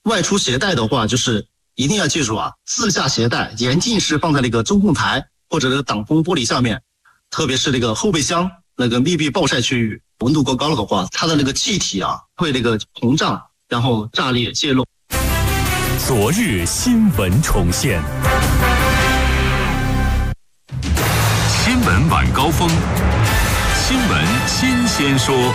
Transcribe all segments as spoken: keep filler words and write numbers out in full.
外出携带的话，就是一定要记住啊，自下携带，严禁是放在那个中控台或者那个挡风玻璃下面，特别是那个后备箱那个密闭暴晒区域，温度过高了的话，它的那个气体啊会那个膨胀，然后炸裂泄漏。 昨日新闻重现， 新闻晚高峰，新闻新鲜说。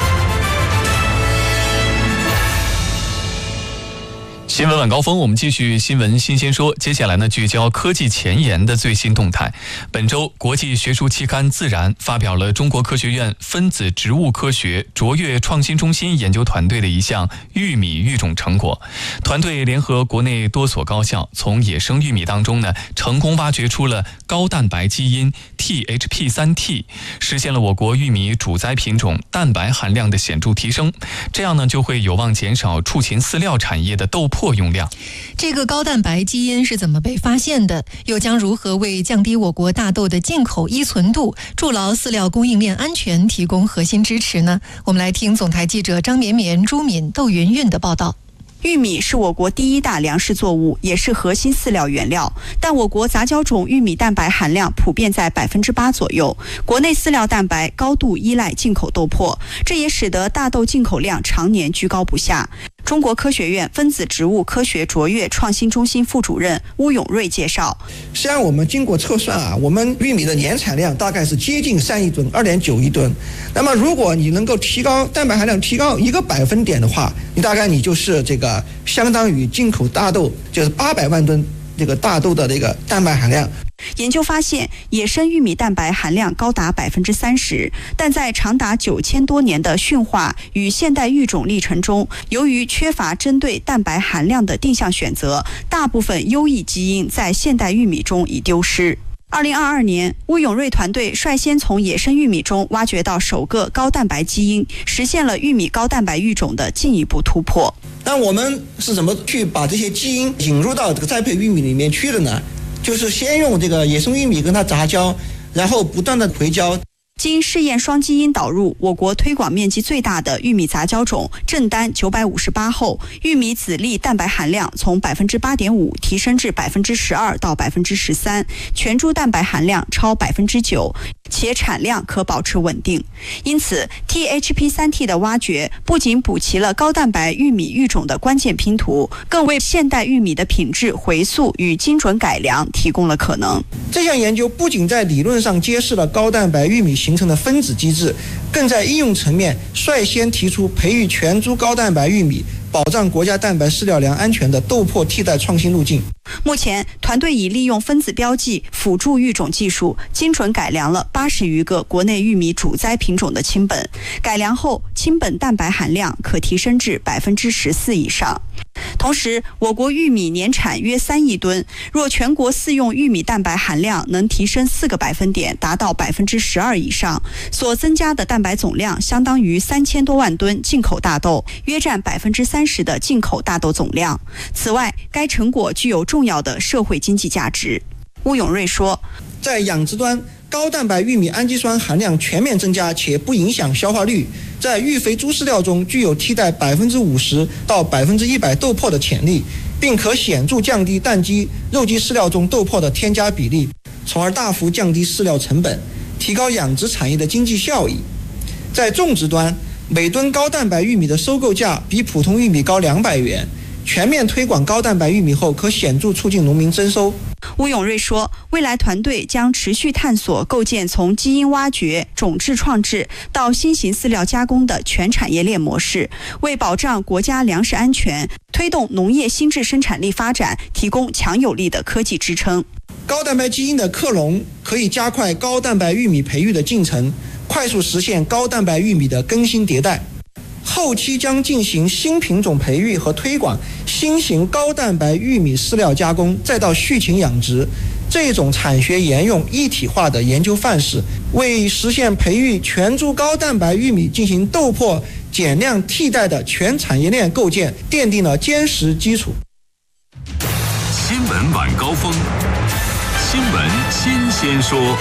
新闻晚高峰，我们继续新闻新鲜说。接下来呢，聚焦科技前沿的最新动态。本周，国际学术期刊《自然》发表了中国科学院分子植物科学卓越创新中心研究团队的一项玉米育种成果。团队联合国内多所高校，从野生玉米当中呢，成功挖掘出了高蛋白基因 T H P 三 T， 实现了我国玉米主栽品种蛋白含量的显著提升。这样呢，就会有望减少畜禽饲料产业的豆粕用量。 这个高蛋白基因是怎么被发现的？又将如何为降低我国大豆的进口依存度、筑牢饲料供应链安全提供核心支持呢？我们来听总台记者张绵绵、朱敏、窦云云的报道。 玉米是我国第一大粮食作物，也是核心饲料原料。但我国杂交种玉米蛋白含量普遍在百分之八左右，国内饲料蛋白高度依赖进口豆粕，这也使得大豆进口量常年居高不下。中国科学院分子植物科学卓越创新中心副主任邬永瑞介绍， 实际上我们经过测算啊，我们玉米的年产量大概是接近三亿吨，二点九亿吨。那么如果你能够提高蛋白含量提高一个百分点的话，你大概你就是这个相当于进口大豆就是八百万吨这个大豆的这个蛋白含量。 研究发现，野生玉米蛋白含量高达百分之三十，但在长达九千多年的驯化与现代育种历程中，由于缺乏针对蛋白含量的定向选择，大部分优异基因在现代玉米中已丢失。二零二二年，邬永瑞团队率先从野生玉米中挖掘到首个高蛋白基因，实现了玉米高蛋白育种的进一步突破。 那我们是怎么去把这些基因引入到这个栽培玉米里面去的呢？就是先用这个野生玉米跟它杂交，然后不断的回交。 经试验双基因导入，我国推广面积最大的玉米杂交种正丹九百五十八后，玉米籽粒蛋白含量从百分之八点五提升至百分之十二到百分之十三，全株蛋白含量超百分之九，且产量可保持稳定。因此 T H P 三 T 的挖掘不仅补齐了高蛋白玉米育种的关键拼图，更为现代玉米的品质回溯与精准改良提供了可能。 这项研究不仅在理论上揭示了高蛋白玉米形成的分子机制，更在应用层面率先提出培育全株高蛋白玉米，保障国家蛋白饲料粮安全的豆粕替代创新路径。 目前，团队已利用分子标记辅助育种技术，精准改良了八十余个国内玉米主栽品种的亲本，改良后亲本蛋白含量可提升至百分之十四以上。同时，我国玉米年产约三亿吨，若全国饲用玉米蛋白含量能提升四个百分点，达到百分之十二以上，所增加的蛋白总量相当于三千多万吨进口大豆，约占百分之三十的进口大豆总量。此外，该成果具有重要的社会经济价值。邬永瑞说， 在养殖端，高蛋白玉米氨基酸含量全面增加，且不影响消化率，在育肥猪饲料中具有替代百分之五十到百分之一百豆粕的潜力，并可显著降低蛋鸡、肉鸡饲料中豆粕的添加比例，从而大幅降低饲料成本，提高养殖产业的经济效益。在种植端，每吨高蛋白玉米的收购价比普通玉米高两百元。全面推广高蛋白玉米后，可显著促进农民增收。 邬永瑞说，未来团队将持续探索构建从基因挖掘、种质创制到新型饲料加工的全产业链模式，为保障国家粮食安全、推动农业新质生产力发展提供强有力的科技支撑。 高蛋白基因的克隆可以加快高蛋白玉米培育的进程，快速实现高蛋白玉米的更新迭代。后期将进行新品种培育和推广，新型高蛋白玉米饲料加工，再到畜禽养殖，这种产学沿用一体化的研究范式，为实现培育全株高蛋白玉米进行豆粕减量替代的全产业链构建奠定了坚实基础。 新闻晚高峰，新闻新鲜说。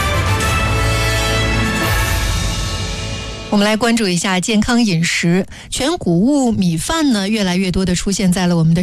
我们来关注一下健康饮食。全谷物米饭呢，越来越多的出现在了我们的